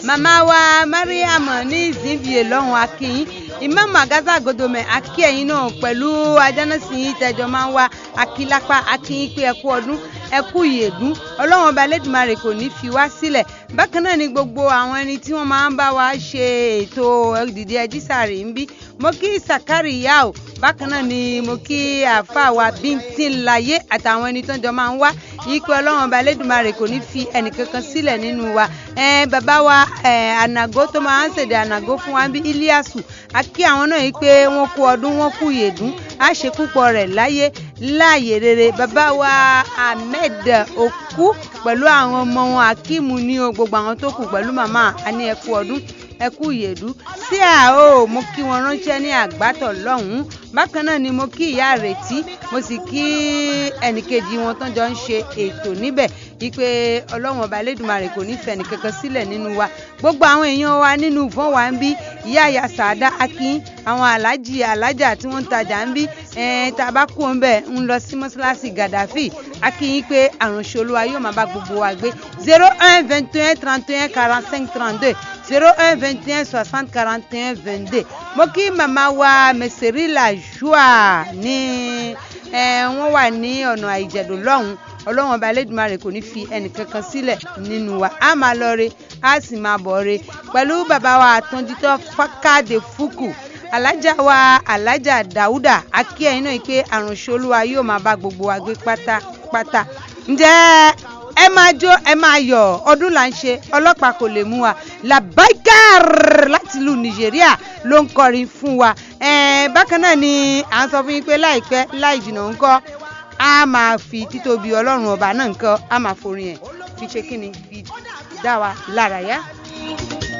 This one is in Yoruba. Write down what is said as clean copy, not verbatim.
màmá wa Mariam ní Zimbie lọ́hùn akínyìn Imam Agaza Godome akí ẹ̀yin náà pẹ̀lú ajánásìn tẹjọ máa ń wá akílápá akínyìn pé ẹ kú ọdún ẹ kú ìyèdún Ọlọ́run ọba Elédùmarè kò ní fi wá sílẹ̀ bákan náà ni gbogbo àwọn ẹni tí wọ́n máa ń bá wa ṣe ètò ìdìde ẹjísàrè ń bí mo kí Sakariya o bákan náà ni mo kí àfáà wa Bíntín Láyé àtàwọn ẹni tó ń jọ máa ń wá ìpè Ọlọ́run ọba Elédùmarè kò ní fi ẹnìkankan sílẹ̀ nínú wa bàbá wa ànàgó tó máa ń ṣèdè ànàgó fún wa bí Iliasu akí àwọn náà yìí pé wọ́n kú ọdún wọ́n kú ìyèdún á ṣe púpọ̀ rẹ̀ láàyè rere bàbá wa Ahmed Oku pẹ̀lú àwọn ọmọ wọn Akimu ní o gbogbo àwọn tó kù pẹ̀lú màmá àní ẹ kú ọdún ẹ kú ìyèdú sí àó mo kí wọn ránṣẹ́ ní àgbátọ̀ lọ́hùn-ún bákan náà ni mo kí ìyá Àrètí mo sì kí ẹnìkejì wọn tán jọ ń ṣe ètò níbẹ̀ ìpè Ọlọ́run ọba Elédùmarè kò ní fẹ́ ẹnìkankan sílẹ̀ nínú wa gbogbo àwọn èèyàn wa nínú ìfọ́n wa ń bí ìyá àyà Sàádá akín àwọn alájà tí wọ́n ń tajà ń bí tá a bá kú ń bẹ̀ ń lọ sí mọ́ṣáláṣí Gàdáfì akínyìn pé àrùnṣe Olúwa yóò máa bá gbogbo wa gbé 01 21 31 45 32 01 21 60 41 22 mo kí màmá wa Mẹsẹ̀rílà Joa ní wọ́n wà ní ọ̀nà Àìjẹ̀dò lọ́hùn Ọlọ́run ọba Elédùmarè kò ní fi ẹnìkankan sílẹ̀ nínú wa á máa lọ re á sì máa bọ̀ re pẹ̀lú bàbá wa Àtúndítọ́ Fákàdé Fúkù alájà Dáúdà akí ẹ̀yin náà pé àrùnṣe Olúwa yóò máa bá gbogbo wa gbé pátápátá ǹjẹ́ ẹ máa jó ẹ máa yọ̀ ọdún là ń ṣe ọlọ́pàá kò lè mú wa Labaikar láti ìlú Nàìjíríà ló ń kọrin fún wa bákan náà ni à ń sọ fún yín pé láìpẹ́ láì jìnnà ń kọ́ a máa fi títóbi Ọlọ́run ọba náà nǹkan a máa forin ẹ̀ fi ṣe kíni fi dá wa lára yá.